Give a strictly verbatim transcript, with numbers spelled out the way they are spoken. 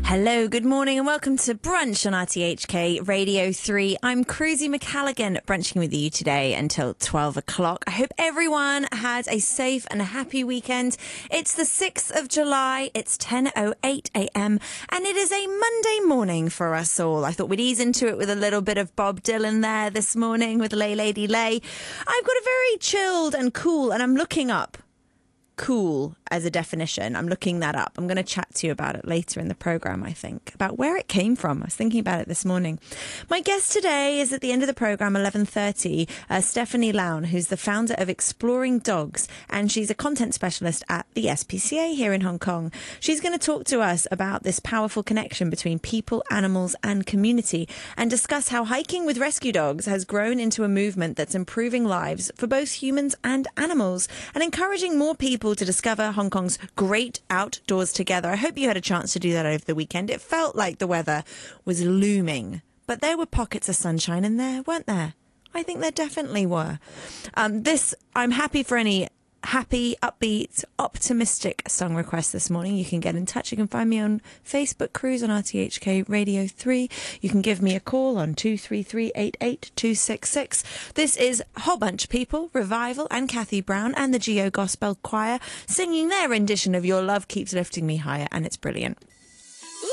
Hello, good morning and welcome to Brunch on R T H K Radio three. I'm Cruzy McCallaghan, brunching with you today until twelve o'clock. I hope everyone had a safe and a happy weekend. It's the sixth of July, it's ten oh eight a.m. and it is a Monday morning for us all. I thought we'd ease into it with a little bit of Bob Dylan there this morning with Lay Lady Lay. I've got a very chilled and cool, and I'm looking up cool as a definition. I'm looking that up. I'm going to chat to you about it later in the programme, I think, about where it came from. I was thinking about it this morning. My guest today is at the end of the programme, eleven thirty, uh, Stephanie Lown, who's the founder of Exploring Dogs, and she's a content specialist at the S P C A here in Hong Kong. She's going to talk to us about this powerful connection between people, animals and community, and discuss how hiking with rescue dogs has grown into a movement that's improving lives for both humans and animals and encouraging more people to discover Hong Kong's great outdoors together. I hope you had a chance to do that over the weekend. It felt like the weather was looming, but there were pockets of sunshine in there, weren't there? I think there definitely were. Um, this, I'm happy for any happy, upbeat, optimistic song requests this morning. You can get in touch. You can find me on Facebook, Cruise on R T H K Radio three. You can give me a call on two three three, eight eight two six six. This is Whole Bunch People, Revival and Kathy Brown and the Geo Gospel Choir singing their rendition of Your Love Keeps Lifting Me Higher, and it's brilliant.